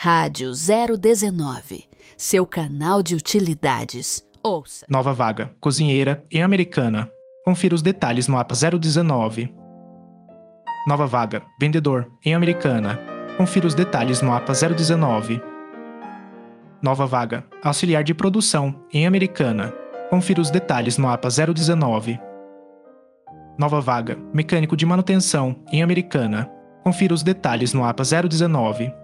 Rádio 019, seu canal de utilidades. Ouça. Nova vaga, cozinheira em Americana. Confira os detalhes no APA 019. Nova vaga, vendedor em Americana. Confira os detalhes no APA 019. Nova vaga, auxiliar de produção em Americana. Confira os detalhes no APA 019. Nova vaga, mecânico de manutenção em Americana. Confira os detalhes no APA 019.